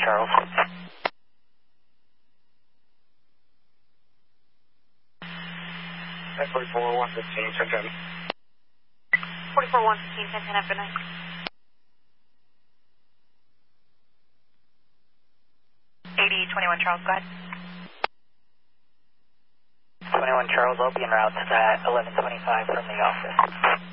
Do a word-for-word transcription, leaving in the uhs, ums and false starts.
Charles. forty-four one fifteen, ten ten. forty-four one fifteen, ten ten, after nine. eighty twenty-one Charles, go ahead. twenty-one Charles, I'll be en route to that eleven twenty-five from the office.